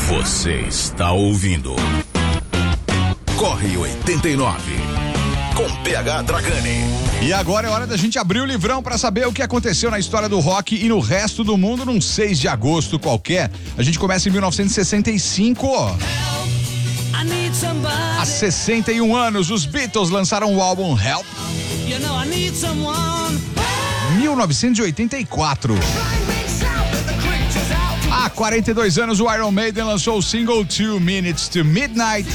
Você está ouvindo Corre 89 com PH Dragani. E agora é hora da gente abrir o livrão para saber o que aconteceu na história do rock e no resto do mundo num 6 de agosto qualquer. A gente começa em 1965. Há 61 anos, os Beatles lançaram o álbum Help. 1984. Há 42 anos, o Iron Maiden lançou o single 2 Minutes to Midnight.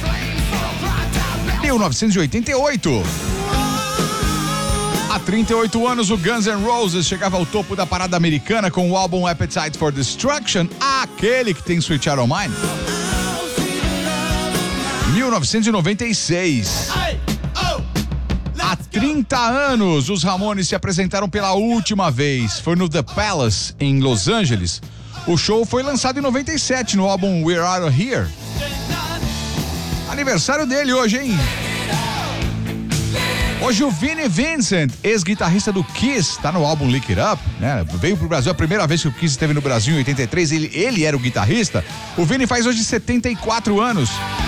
1988. Há 38 anos, o Guns N' Roses chegava ao topo da parada americana com o álbum Appetite for Destruction, aquele que tem Sweet Child O' Mine. 1996. Há 30 anos, os Ramones se apresentaram pela última vez. Foi no The Palace, em Los Angeles. O show foi lançado em 97 no álbum We're Out of Here. Aniversário dele hoje, hein? Hoje o Vinnie Vincent, ex-guitarrista do Kiss, tá no álbum Lick It Up, né? Veio pro Brasil, a primeira vez que o Kiss esteve no Brasil em 83, ele era o guitarrista. O Vinnie faz hoje 74 anos.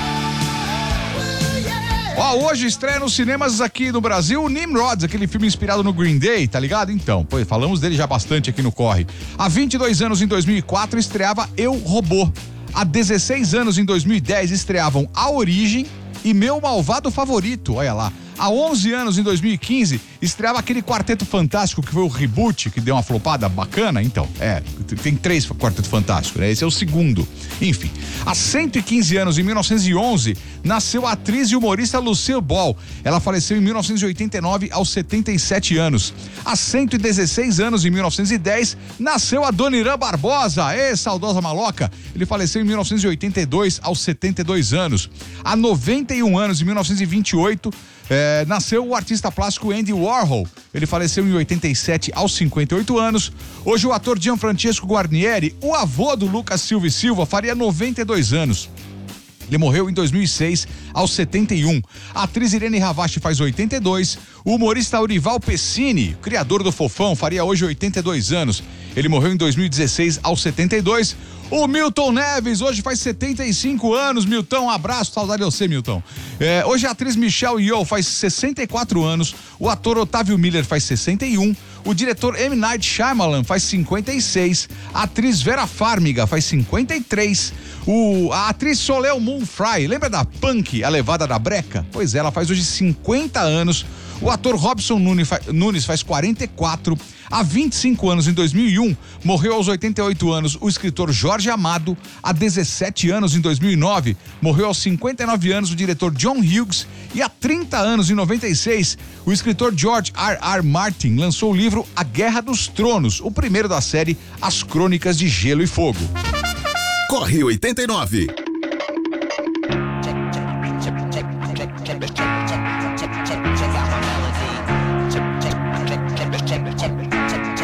Hoje estreia nos cinemas aqui no Brasil o Nimrod, aquele filme inspirado no Green Day, tá ligado? Então, falamos dele já bastante aqui no Corre. Há 22 anos, em 2004, estreava Eu, Robô. Há 16 anos, em 2010, estreavam A Origem e Meu Malvado Favorito, olha lá. Há 11 anos, em 2015, estreava aquele Quarteto Fantástico, que foi o reboot, que deu uma flopada bacana. Então, tem 3 Quarteto Fantástico, né? Esse é o segundo. Enfim, há 115 anos, em 1911, nasceu a atriz e humorista Lucille Ball. Ela faleceu em 1989, aos 77 anos. Há 116 anos, em 1910, nasceu a Dona Irã Barbosa, saudosa maloca. Ele faleceu em 1982, aos 72 anos. Há 91 anos, em 1928, nasceu o artista plástico Andy Warhol. Ele faleceu em 87, aos 58 anos. Hoje o ator Gianfrancesco Guarnieri, o avô do Lucas Silva e Silva, faria 92 anos. Ele morreu em 2006, aos 71. A atriz Irene Ravache faz 82. O humorista Aurival Pessini, criador do Fofão, faria hoje 82 anos. Ele morreu em 2016, aos 72. O Milton Neves hoje faz 75 anos. Milton, um abraço, saudade de você, Milton. Hoje a atriz Michelle Yeoh faz 64 anos. O ator Otávio Miller faz 61. O diretor M. Night Shyamalan faz 56. A atriz Vera Farmiga faz 53. A atriz Soleil Moon Frye, lembra da Punk, a levada da breca? Pois é, ela faz hoje 50 anos. O ator Robson Nunes faz 44. Há 25 anos, em 2001, morreu aos 88 anos o escritor Jorge Amado. Há 17 anos, em 2009, morreu aos 59 anos o diretor John Hughes. E há 30 anos, em 96, o escritor George R.R. Martin lançou o livro A Guerra dos Tronos, o primeiro da série As Crônicas de Gelo e Fogo. Corre 89.